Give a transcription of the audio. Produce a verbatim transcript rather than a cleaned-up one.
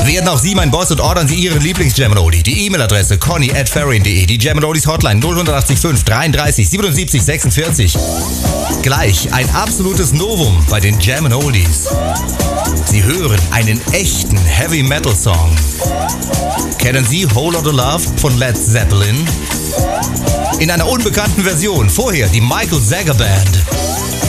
Werden auch Sie mein Boss und ordern Sie Ihren Lieblings-Jam'n'Oldie. Die E-Mail-Adresse conny at farrion punkt de, die Jam'n'Oldies Hotline null acht fünf dreiunddreißig siebenundsiebzig sechsundvierzig. Gleich ein absolutes Novum bei den Jam'n'Oldies. Sie hören einen echten Heavy-Metal-Song. Kennen Sie Whole Lotta Love von Led Zeppelin? In einer unbekannten Version, vorher die Michael Zager Band.